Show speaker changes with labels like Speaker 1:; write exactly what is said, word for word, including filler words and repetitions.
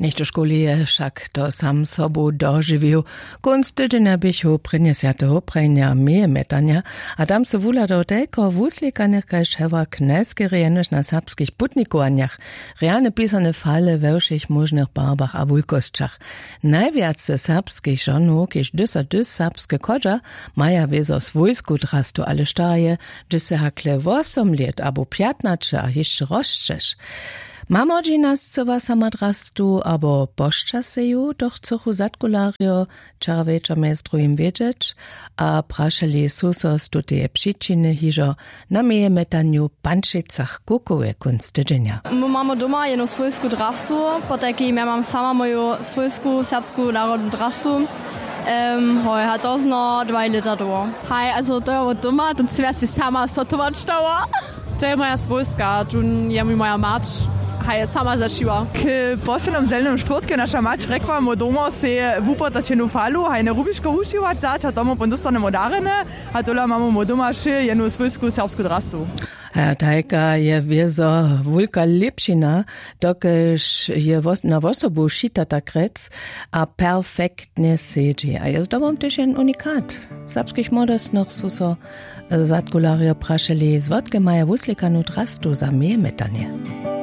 Speaker 1: Nicht do školi je však to sam sobu doživil. Konc tydzienia bych ho prinesjatého prejnia meje metania, a tam se vula do tejko wuslikanych kaž hewa kneske rejenož na serbskich putnikovanjach, realne pisane fale we všich možnych barbach a vulkostčach. Najviace serbskich žonov, kiž dysa dys serbske kodža, maja wezo svojsku drastu ale štaje, dys se hakle osem let abo piatnače a hišće roščeš. Mamodži nas cova samadrastu, abo bošča se ju, doch cochu zatkulario čarveča mez drugim wiedzieć, a prašali susos tuteje pšičine hižo na meje metanju pančicach kukove kunst tydzienia.
Speaker 2: My mamy doma jedną swojsku drastu, poteki ja mam sama moją swojsku serbsku narodną drastu. Ähm, hoi, hat das noch zwei Liter da.
Speaker 3: Hi, also da ist doma, dann zwärst du sama sotować stała. To jest moja swojska, tu ja mi moja mać. Hej, sama začiła.
Speaker 4: K poslednom zelnem štvrtke naša mač rekla, mo doma se vupatačenu falu, haj ne rubiško ušivač zač, a tomu pondostanemo darene, a tola imamo mo doma še jednu svojsku serbsku drastu.
Speaker 1: Herr Tajka je wiezo wulka lepšina, dokež je na osobu šitata krec a perfektne sedzi. A je zdobom też jen unikat. W serbskich modosnoch su so zatkulario prašeli zvotke maja wuslikanu drastu za meje metanie.